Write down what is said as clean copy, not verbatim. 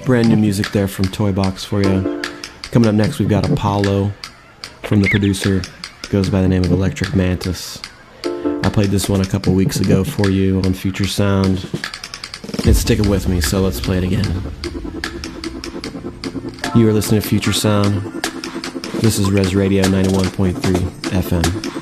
Brand new music there from Toy Box for you. Coming up next, we've got Apollo from the producer. Goes by the name of Electric Mantis. I played this one a couple weeks ago for you on Future Sound. It's sticking with me, so let's play it again. You are listening to Future Sound. This is Res Radio 91.3 FM.